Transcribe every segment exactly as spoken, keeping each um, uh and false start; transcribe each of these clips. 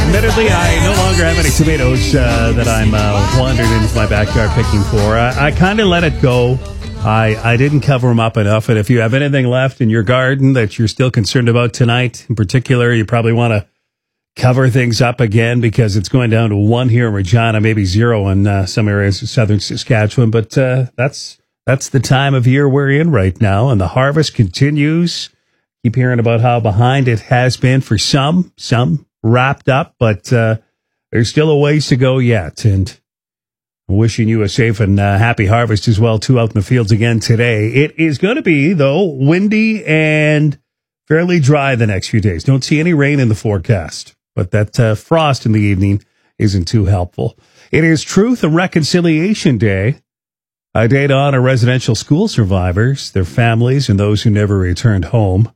Admittedly, I no longer have any tomatoes uh, that I'm uh, wandering into my backyard picking for. I, I kind of let it go. I, I didn't cover them up enough. And if you have anything left in your garden that you're still concerned about tonight, in particular, you probably want to cover things up again because it's going down to one here in Regina, maybe zero in uh, some areas of southern Saskatchewan. But uh, that's that's the time of year we're in right now, and the harvest continues. Keep hearing about how behind it has been for some, some wrapped up, but uh, there's still a ways to go yet. And wishing you a safe and uh, happy harvest as well, too, out in the fields again today. It is going to be, though, windy and fairly dry the next few days. Don't see any rain in the forecast, but that uh, frost in the evening isn't too helpful. It is Truth and Reconciliation Day, a day to honor residential school survivors, their families, and those who never returned home.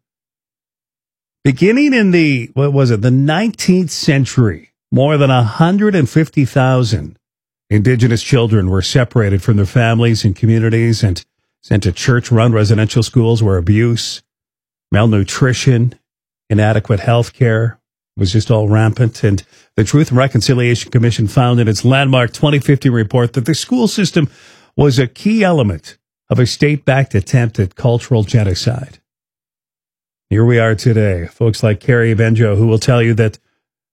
Beginning in the, what was it, the nineteenth century, more than one hundred fifty thousand Indigenous children were separated from their families and communities and sent to church-run residential schools where abuse, malnutrition, inadequate health care was just all rampant. And the Truth and Reconciliation Commission found in its landmark twenty fifteen report that the school system was a key element of a state-backed attempt at cultural genocide. Here we are today. Folks like Carrie Benjo, who will tell you that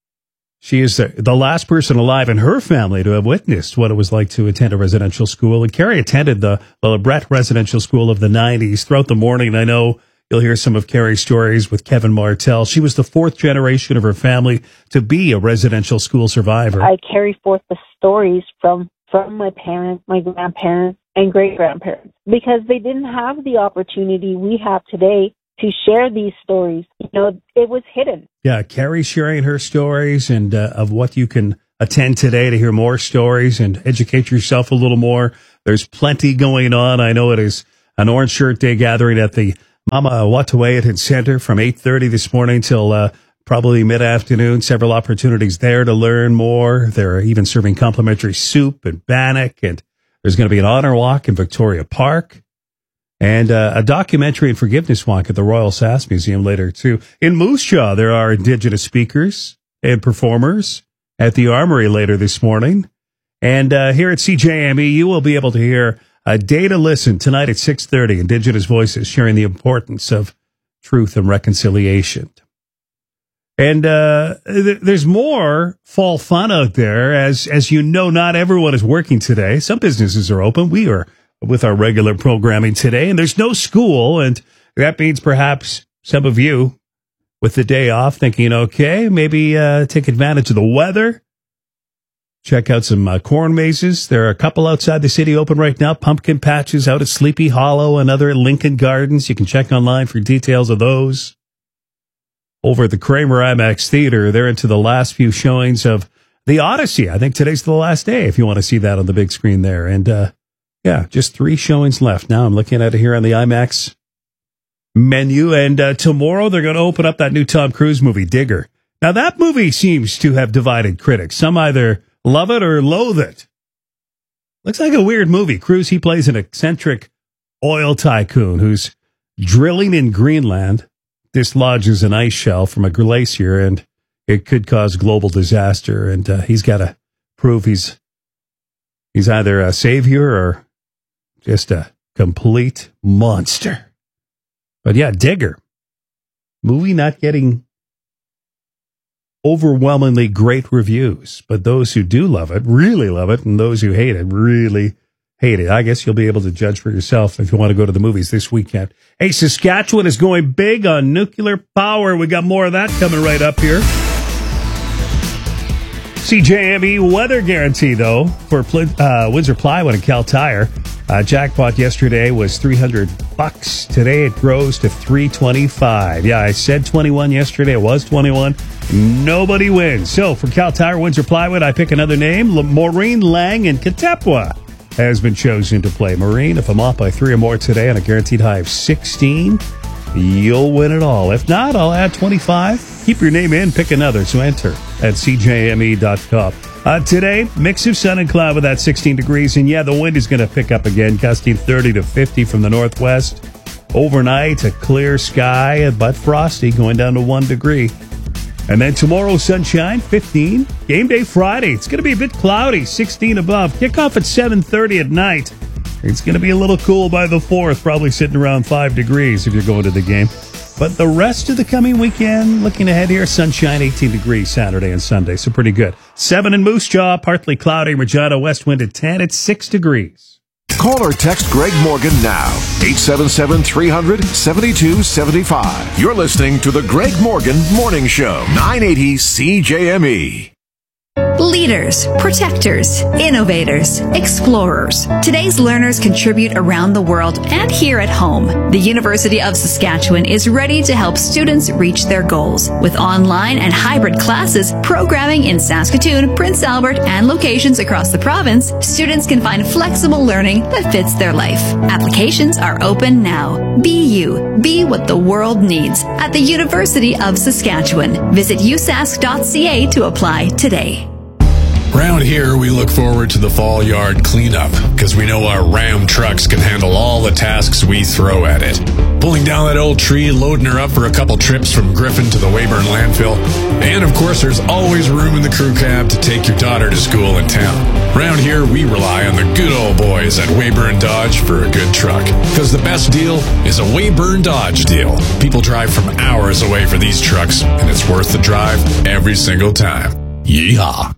she is the, the last person alive in her family to have witnessed what it was like to attend a residential school. And Carrie attended the, the LeBret Residential School of the nineties. Throughout the morning, I know you'll hear some of Carrie's stories with Kevin Martell. She was the fourth generation of her family to be a residential school survivor. I carry forth the stories from, from my parents, my grandparents, and great-grandparents because they didn't have the opportunity we have today to share these stories. You know, it was hidden. Yeah, Carrie sharing her stories and uh, of what you can attend today to hear more stories and educate yourself a little more. There's plenty going on. I know it is an Orange Shirt Day gathering at the Mama Watawayatin Center from eight thirty this morning till uh, probably mid-afternoon. Several opportunities there to learn more. They're even serving complimentary soup and bannock, and there's going to be an honor walk in Victoria Park. And uh, a documentary and forgiveness walk at the Royal Sask Museum later, too. In Moose Jaw, there are Indigenous speakers and performers at the Armory later this morning. And uh, here at C J M E, you will be able to hear A Day to Listen tonight at six thirty. Indigenous voices sharing the importance of truth and reconciliation. And uh, th- there's more fall fun out there. As, as you know, not everyone is working today. Some businesses are open. We are with our regular programming today, and there's no school, and that means perhaps some of you with the day off thinking, okay, maybe uh, take advantage of the weather, check out some uh, corn mazes. There are a couple outside the city open right now, pumpkin patches out at Sleepy Hollow and other at Lincoln Gardens. You can check online for details of those. Over at the Kramer IMAX Theater, they're into the last few showings of The Odyssey. I think today's the last day if you want to see that on the big screen there. And, uh, yeah, just three showings left. Now I'm looking at it here on the IMAX menu. And uh, tomorrow they're going to open up that new Tom Cruise movie, Digger. Now that movie seems to have divided critics. Some either love it or loathe it. Looks like a weird movie. Cruise, he plays an eccentric oil tycoon who's drilling in Greenland, dislodges an ice shelf from a glacier, and it could cause global disaster. And uh, he's got to prove he's he's either a savior or just a complete monster. But yeah, Digger. Movie not getting overwhelmingly great reviews, but those who do love it really love it, and those who hate it really hate it. I guess you'll be able to judge for yourself if you want to go to the movies this weekend. Hey, Saskatchewan is going big on nuclear power. We got more of that coming right up here. C J M E weather guarantee, though, for uh, Windsor Plywood and Cal Tire. Uh, jackpot yesterday was three hundred bucks. Today it grows to three twenty-five. Yeah, I said twenty-one yesterday. It was twenty-one. Nobody wins. So for Cal Tire, Windsor Plywood, I pick another name. Maureen Lang in Katepwa has been chosen to play. Maureen, if I'm off by three or more today on a guaranteed high of sixteen, you'll win it all. If not, I'll add twenty-five. Keep your name in, pick another. So enter at c j m e dot com. Uh, today, mix of sun and cloud with that sixteen degrees. And yeah, the wind is going to pick up again, gusting thirty to fifty from the northwest. Overnight, a clear sky, but frosty, going down to one degree. And then tomorrow, sunshine, fifteen. Game day Friday. It's going to be a bit cloudy, sixteen above. Kickoff at seven thirty at night. It's going to be a little cool by the fourth, probably sitting around five degrees if you're going to the game. But the rest of the coming weekend, looking ahead here, sunshine, eighteen degrees Saturday and Sunday, so pretty good. seven in Moose Jaw, partly cloudy. Regina, west wind at ten at six degrees. Call or text Greg Morgan now. eight seven seven, three hundred, seven two seven five. You're listening to the Greg Morgan Morning Show. nine eighty C J M E. Leaders, protectors, innovators, explorers. Today's learners contribute around the world and here at home. The University of Saskatchewan is ready to help students reach their goals. With online and hybrid classes, programming in Saskatoon, Prince Albert, and locations across the province, students can find flexible learning that fits their life. Applications are open now. Be you. Be what the world needs at the University of Saskatchewan. Visit u sask dot c a to apply today. Around here, we look forward to the fall yard cleanup because we know our Ram trucks can handle all the tasks we throw at it. Pulling down that old tree, loading her up for a couple trips from Griffin to the Weyburn landfill. And of course, there's always room in the crew cab to take your daughter to school in town. Around here, we rely on the good old boys at Weyburn Dodge for a good truck. Because the best deal is a Weyburn Dodge deal. People drive from hours away for these trucks, and it's worth the drive every single time. Yeehaw.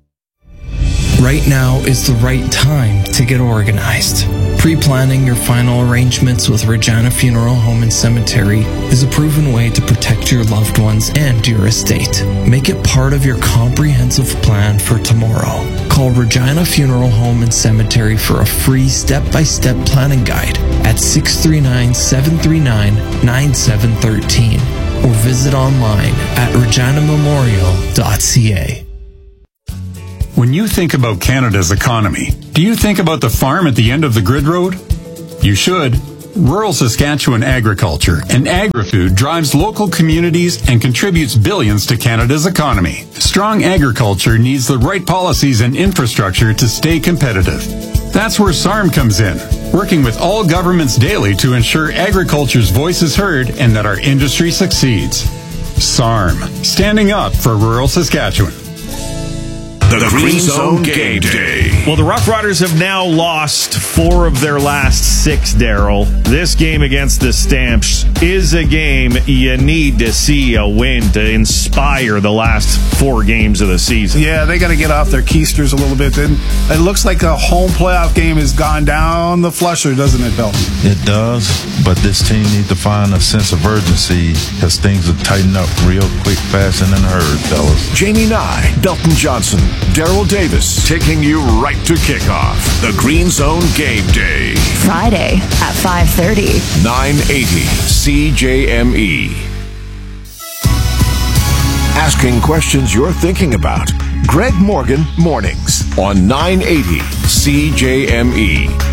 Right now is the right time to get organized. Pre-planning your final arrangements with Regina Funeral Home and Cemetery is a proven way to protect your loved ones and your estate. Make it part of your comprehensive plan for tomorrow. Call Regina Funeral Home and Cemetery for a free step-by-step planning guide at six three nine, seven three nine, nine seven one three or visit online at regina memorial dot c a. When you think about Canada's economy, do you think about the farm at the end of the grid road? You should. Rural Saskatchewan agriculture and agri-food drives local communities and contributes billions to Canada's economy. Strong agriculture needs the right policies and infrastructure to stay competitive. That's where S A R M comes in, working with all governments daily to ensure agriculture's voice is heard and that our industry succeeds. S A R M, standing up for rural Saskatchewan. The Green Zone Game Day. Well, the Rough Riders have now lost four of their last six, Daryl. This game against the Stamps is a game you need to see a win to inspire the last four games of the season. Yeah, they got to get off their keisters a little bit. And it looks like a home playoff game has gone down the flusher, doesn't it, Bill? It does, but this team needs to find a sense of urgency because things are tightening up real quick, fast, and in a hurry, fellas. Jamie Nye, Dalton Johnson, Daryl Davis, taking you right to kickoff. The Green Zone Game Day. Friday at five thirty. nine eighty C J M E. Asking questions you're thinking about. Greg Morgan Mornings on nine eighty C J M E.